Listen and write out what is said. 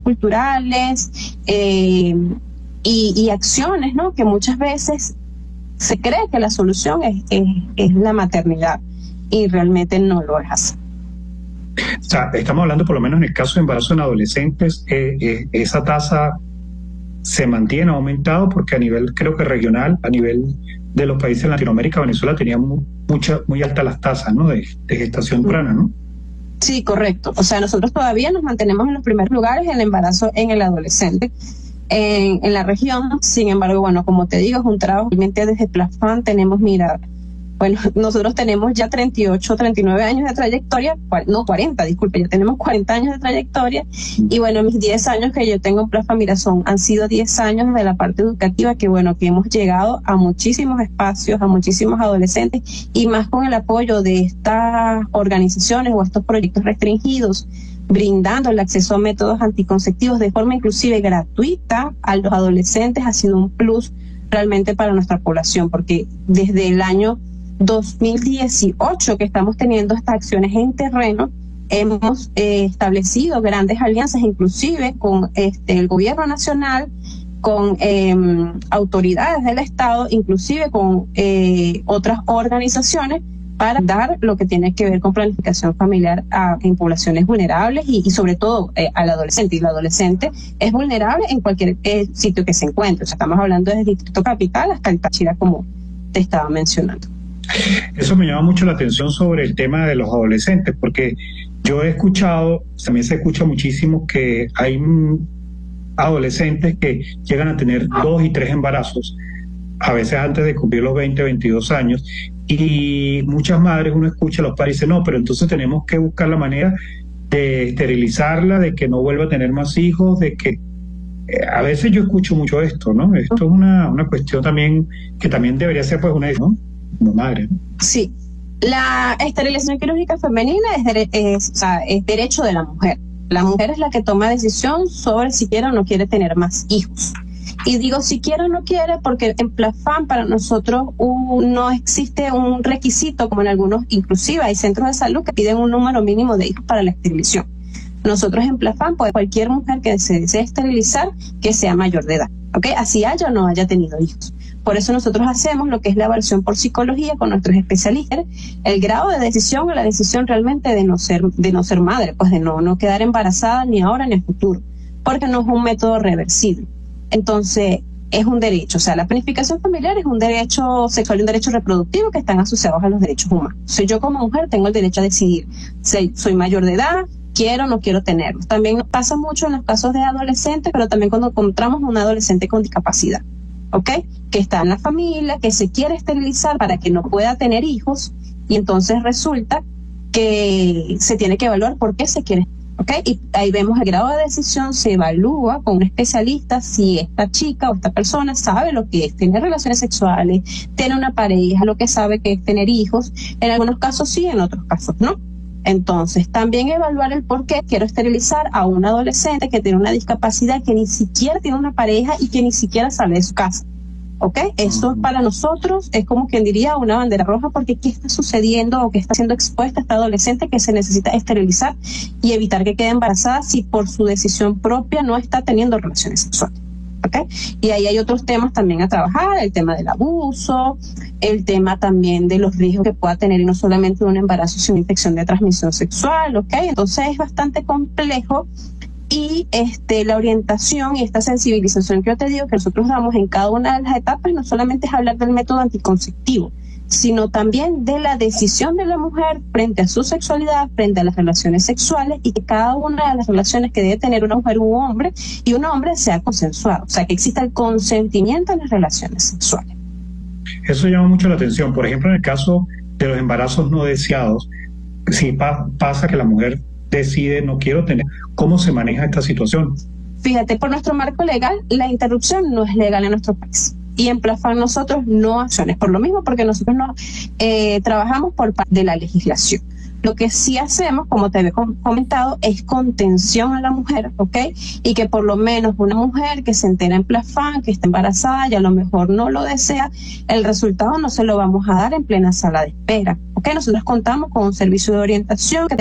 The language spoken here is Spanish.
culturales y acciones, ¿no? Que muchas veces se cree que la solución es la maternidad y realmente no lo es así. O sea, estamos hablando por lo menos en el caso de embarazo en adolescentes, esa tasa se mantiene, ha aumentado, porque a nivel, creo que regional, a nivel de los países de Latinoamérica, Venezuela tenía muy altas las tasas, ¿no? de gestación temprana, ¿no? Sí, correcto. O sea, nosotros todavía nos mantenemos en los primeros lugares en el embarazo en el adolescente en la región. Sin embargo, bueno, como te digo, es un trabajo realmente desde PLAFAN. Tenemos, mira, bueno, nosotros tenemos ya 38, 39 años de trayectoria, no 40, disculpe, ya tenemos 40 años de trayectoria. Y bueno, mis 10 años que yo tengo en PLAFAN, mira, han sido 10 años de la parte educativa que, bueno, que hemos llegado a muchísimos espacios, a muchísimos adolescentes, y más con el apoyo de estas organizaciones o estos proyectos restringidos, brindando el acceso a métodos anticonceptivos de forma inclusive gratuita a los adolescentes, ha sido un plus realmente para nuestra población, porque desde el año 2018 que estamos teniendo estas acciones en terreno, hemos establecido grandes alianzas, inclusive con el gobierno nacional, con autoridades del Estado, inclusive con otras organizaciones, para dar lo que tiene que ver con planificación familiar en poblaciones vulnerables y sobre todo al adolescente. Y el adolescente es vulnerable en cualquier sitio que se encuentre. O sea, estamos hablando desde el Distrito Capital hasta el Táchira, como te estaba mencionando. Eso me llama mucho la atención sobre el tema de los adolescentes, porque yo he escuchado, también se escucha muchísimo que hay adolescentes que llegan a tener 2 y 3 embarazos, a veces antes de cumplir los 20, 22 años, y muchas madres, uno escucha a los padres y dice, no, pero entonces tenemos que buscar la manera de esterilizarla, de que no vuelva a tener más hijos, de que a veces yo escucho mucho esto, ¿no? Esto es una cuestión también que también debería ser pues una decisión, ¿no? Como madre, ¿no? Sí, la esterilización quirúrgica femenina es derecho de la mujer. La mujer es la que toma decisión sobre si quiere o no quiere tener más hijos. Y digo si quiere o no quiere porque en PLAFAN para nosotros no existe un requisito como en algunos, inclusive hay centros de salud que piden un número mínimo de hijos para la esterilización. Nosotros en PLAFAN, pues cualquier mujer que se desee esterilizar, que sea mayor de edad, ¿ok? Así haya o no haya tenido hijos. Por eso nosotros hacemos lo que es la evaluación por psicología con nuestros especialistas, el grado de decisión o la decisión realmente de no ser madre, pues de no quedar embarazada ni ahora ni en el futuro, porque no es un método reversible. Entonces, es un derecho, o sea, la planificación familiar es un derecho sexual y un derecho reproductivo que están asociados a los derechos humanos. O sea, yo como mujer tengo el derecho a decidir si soy mayor de edad, quiero o no quiero tenerlos. También nos pasa mucho en los casos de adolescentes, pero también cuando encontramos un adolescente con discapacidad, ¿ok? Que está en la familia, que se quiere esterilizar para que no pueda tener hijos, y entonces resulta que se tiene que evaluar por qué se quiere. Okay. Y ahí vemos el grado de decisión, se evalúa con un especialista si esta chica o esta persona sabe lo que es tener relaciones sexuales, tiene una pareja, lo que sabe que es tener hijos. En algunos casos sí, en otros casos no. Entonces, también evaluar el por qué quiero esterilizar a un adolescente que tiene una discapacidad, que ni siquiera tiene una pareja y que ni siquiera sale de su casa. ¿Ok? Eso para nosotros es como quien diría una bandera roja, porque ¿qué está sucediendo o qué está siendo expuesta esta adolescente que se necesita esterilizar y evitar que quede embarazada si por su decisión propia no está teniendo relaciones sexuales? ¿Ok? Y ahí hay otros temas también a trabajar, el tema del abuso, el tema también de los riesgos que pueda tener y no solamente un embarazo sino una infección de transmisión sexual, ¿ok? Entonces es bastante complejo. Y la orientación y esta sensibilización que yo te digo que nosotros damos en cada una de las etapas no solamente es hablar del método anticonceptivo, sino también de la decisión de la mujer frente a su sexualidad, frente a las relaciones sexuales, y que cada una de las relaciones que debe tener una mujer u un hombre y un hombre sea consensuado, o sea, que exista el consentimiento en las relaciones sexuales. Eso llama mucho la atención. Por ejemplo, en el caso de los embarazos no deseados, si pasa que la mujer decide no quiero tener, ¿cómo se maneja esta situación? Fíjate, por nuestro marco legal, la interrupción no es legal en nuestro país. Y en PLAFAN nosotros no acciones, por lo mismo, porque nosotros no trabajamos por parte de la legislación. Lo que sí hacemos, como te había comentado, es contención a la mujer, ¿ok? Y que por lo menos una mujer que se entera en PLAFAN, que está embarazada y a lo mejor no lo desea, el resultado no se lo vamos a dar en plena sala de espera, ¿ok? Nosotros contamos con un servicio de orientación que